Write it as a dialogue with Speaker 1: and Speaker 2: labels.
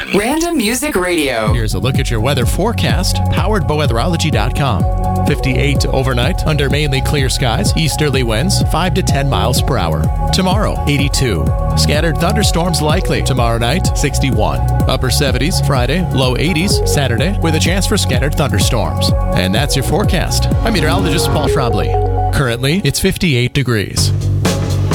Speaker 1: Random Music Radio.
Speaker 2: Here's a look at your weather forecast, powered by weatherology.com. 58 overnight, under mainly clear skies, easterly winds, 5 to 10 miles per hour. Tomorrow, 82. Scattered thunderstorms likely. Tomorrow night, 61. Upper 70s, Friday, low 80s, Saturday, with a chance for scattered thunderstorms. And that's your forecast. I'm meteorologist Paul Schrabley. Currently, it's 58 degrees.